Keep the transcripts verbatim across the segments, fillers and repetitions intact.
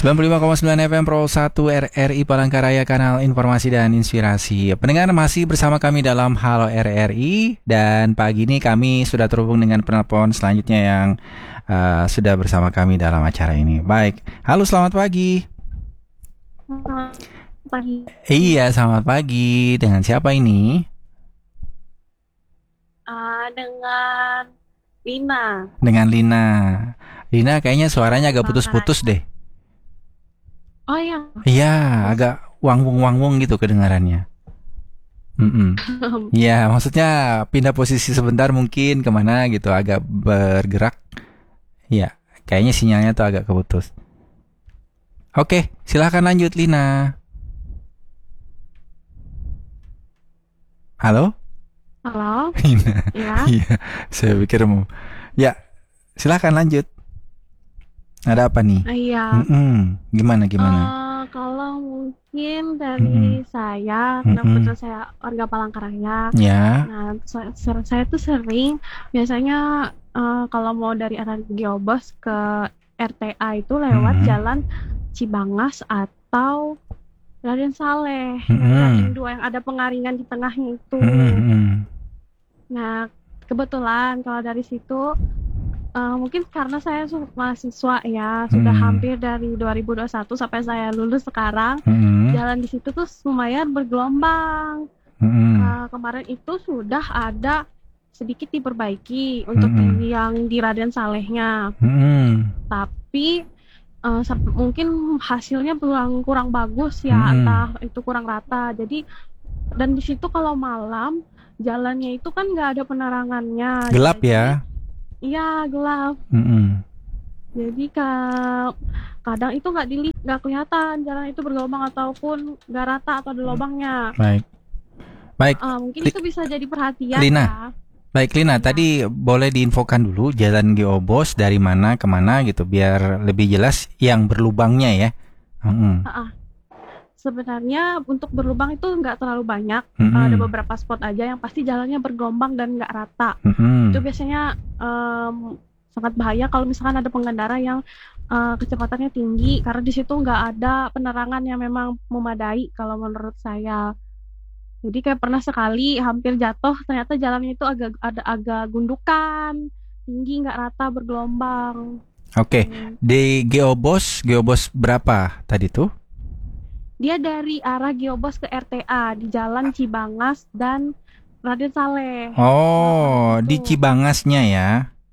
sembilan puluh lima koma sembilan F M Pro satu R R I Palangkaraya, kanal informasi dan inspirasi. Pendengar masih bersama kami dalam Halo R R I, dan pagi ini kami sudah terhubung dengan penelpon selanjutnya yang uh, sudah bersama kami dalam acara ini. Baik, halo, selamat pagi. Selamat pagi. Iya, selamat pagi. Dengan siapa ini? Uh, dengan Lina. Dengan Lina. Lina kayaknya suaranya agak putus-putus deh. Oh iya. Iya, agak wangwung-wangwung gitu kedengarannya. Mm-mm. Iya, maksudnya pindah posisi sebentar mungkin kemana gitu, agak bergerak. Iya, kayaknya sinyalnya tuh agak keputus. Oke, silahkan lanjut Lina. Halo? Halo. Lina. Iya. Iya, saya pikir mau. Ya, silahkan lanjut. Ada apa nih? Uh, iya. Mm-mm. Gimana gimana? Uh, kalau mungkin dari Mm-mm. saya, Mm-mm. kebetulan saya warga Palangkaraya. Ya. Nah, saya, saya tuh sering biasanya uh, kalau mau dari arah Geobos ke R T A itu lewat Mm-mm. jalan Cibangas atau Raden Saleh. Mm-mm. Jalan dua yang ada pengaringan di tengahnya itu. Mm-mm. Nah, kebetulan kalau dari situ Uh, mungkin karena saya su- mahasiswa ya, sudah Hmm. hampir dari dua ribu dua puluh satu sampai saya lulus sekarang, Hmm. jalan di situ tuh lumayan bergelombang. Hmm. Uh, kemarin itu sudah ada sedikit diperbaiki untuk Hmm. yang di Raden Salehnya, Hmm. tapi uh, sap- mungkin hasilnya kurang kurang bagus ya, Hmm. entah itu kurang rata. Jadi dan di situ kalau malam jalannya itu kan nggak ada penerangannya. Gelap Jadi, ya. Iya, gelap. Hmm. Jadi ka- kadang itu nggak dilihat, nggak kelihatan jalan itu bergelombang ataupun nggak rata atau ada lubangnya. Baik. Baik. Ah, mungkin Li- itu bisa jadi perhatian Lina. ya. Baik Lina, Iya. tadi boleh diinfokan dulu jalan Geobos dari mana ke mana gitu biar lebih jelas yang berlubangnya ya. Hmm. Ah, ah. Sebenarnya untuk berlubang itu nggak terlalu banyak. Hmm. Ada beberapa spot aja yang pasti jalannya bergelombang dan nggak rata. Hmm. Itu biasanya em, sangat bahaya kalau misalkan ada pengendara yang eh, kecepatannya tinggi, karena di situ nggak ada penerangan yang memang memadai kalau menurut saya. Jadi kayak pernah sekali hampir jatuh, ternyata jalannya itu agak ada agak gundukan, tinggi, nggak rata, bergelombang. Oke, Hmm. di Geobos, Geobos berapa tadi tuh? Dia dari arah Geobos ke R T A di Jalan Cibangas dan Raden Saleh. Oh, Nah, di itu. Cibangasnya ya,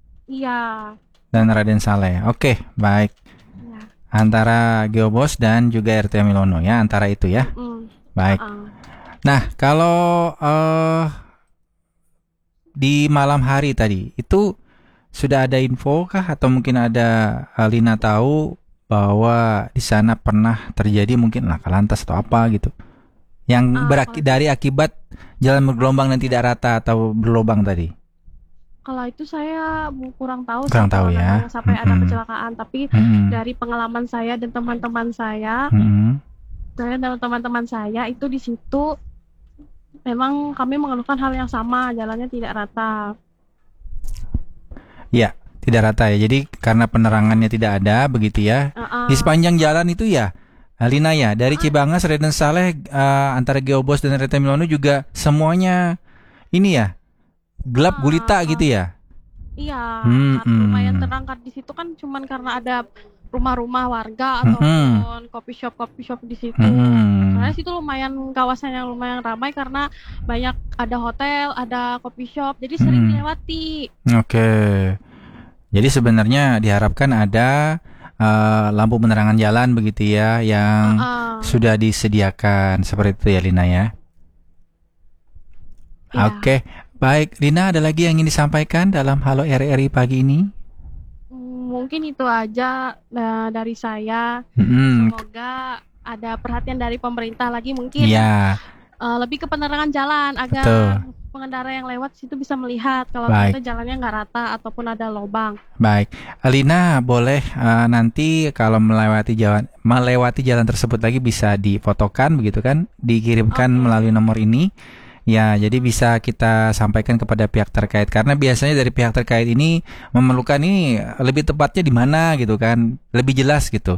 Iya. dan Raden Saleh. Oke, baik. Ya. Antara Geobos dan juga R T A Milono ya, antara itu ya. Mm. Baik. Uh-uh. Nah, kalau eh di malam hari tadi itu sudah ada info kah atau mungkin ada Lina tahu bahwa di sana pernah terjadi mungkin laka lantas atau apa gitu yang Ah, beraki- kalau dari akibat jalan bergelombang dan tidak rata atau berlubang tadi? kalau itu saya bu- kurang tahu sih Kurang tahu kalau ya. memang sampai ada Mm-mm. kecelakaan, tapi Mm-mm. dari pengalaman saya dan teman-teman saya, Mm-mm. saya dan teman-teman saya itu di situ memang kami mengeluhkan hal yang sama, jalannya tidak rata. Ya, tidak rata ya. Jadi karena penerangannya tidak ada begitu ya. Uh-uh. Di sepanjang jalan itu ya, Lina ya, dari Cibangas, Raden Saleh, eh, antara Geobos dan R T A Milono juga semuanya ini ya, gelap Ah, gulita ah. gitu ya. Iya, Hmm, karena lumayan hmm. terang kan di situ kan cuman karena ada rumah-rumah warga Hmm, ataupun coffee shop coffee shop di situ. hmm. Karena situ lumayan kawasan yang lumayan ramai karena banyak ada hotel, ada coffee shop, jadi sering Hmm. dilewati. Oke. Jadi sebenarnya diharapkan ada eh, lampu penerangan jalan begitu ya yang Uh-uh. sudah disediakan seperti itu ya Lina ya. Iya. Oke, baik Lina, ada lagi yang ingin disampaikan dalam Halo R R I pagi ini? Hmm, Mungkin itu aja eh, dari saya. Hmm, Semoga ada perhatian dari pemerintah lagi mungkin ya, eh, lebih ke penerangan jalan agar betul. pengendara yang lewat situ bisa melihat kalau Baik. ternyata jalannya nggak rata ataupun ada lubang. Baik, Lina boleh eh, nanti kalau melewati jalan melewati jalan tersebut lagi bisa difotokan begitu kan, dikirimkan Oke. melalui nomor ini. Ya, jadi bisa kita sampaikan kepada pihak terkait karena biasanya dari pihak terkait ini memerlukan ini lebih tepatnya di mana gitu kan, lebih jelas gitu.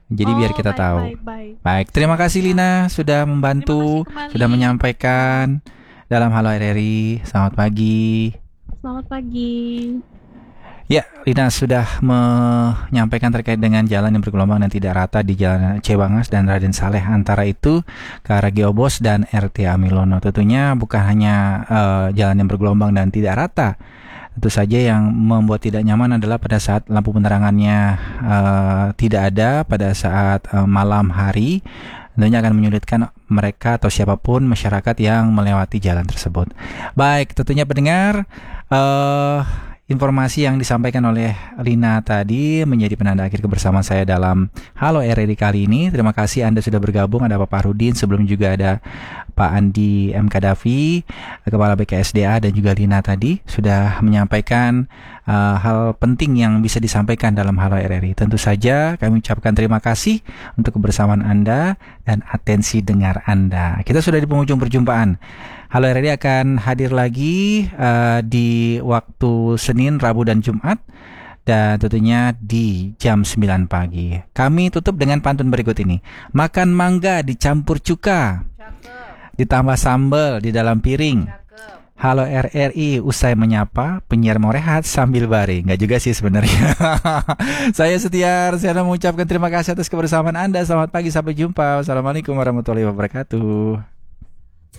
Jadi biar Oh, kita baik, tahu. baik, baik. Baik, terima kasih Lina sudah Terima membantu, kasih kembali. sudah menyampaikan dalam Halo R R I. Selamat pagi. Selamat pagi. Ya, Lina sudah menyampaikan terkait dengan jalan yang bergelombang dan tidak rata di Jalan Cebangas dan Raden Saleh, antara itu ke arah Geobos dan R T Amilono. Tentunya bukan hanya uh, jalan yang bergelombang dan tidak rata. Tentu saja yang membuat tidak nyaman adalah pada saat lampu penerangannya uh, tidak ada pada saat uh, malam hari. Tentunya akan menyulitkan mereka atau siapapun masyarakat yang melewati jalan tersebut. Baik, tentunya pendengar, uh, informasi yang disampaikan oleh Lina tadi menjadi penanda akhir kebersamaan saya dalam Halo R R I kali ini. Terima kasih Anda sudah bergabung. Ada Pak Parudin, sebelum juga ada Pak Andi M. Kadafi, Kepala B K S D A, dan juga Lina tadi sudah menyampaikan uh, hal penting yang bisa disampaikan dalam Halo R R I. Tentu saja kami ucapkan terima kasih untuk kebersamaan Anda dan atensi dengar Anda. Kita sudah di penghujung perjumpaan. Halo R R I akan hadir lagi uh, di waktu Senin, Rabu, dan Jumat, dan tentunya di jam sembilan pagi. Kami tutup dengan pantun berikut ini. Makan mangga dicampur cuka, ditambah sambal di dalam piring. Halo R R I usai menyapa, penyiar mau rehat sambil baring. Nggak juga sih sebenarnya. Saya Setiar, saya mengucapkan terima kasih atas kebersamaan Anda. Selamat pagi, sampai jumpa. Wassalamualaikum warahmatullahi wabarakatuh.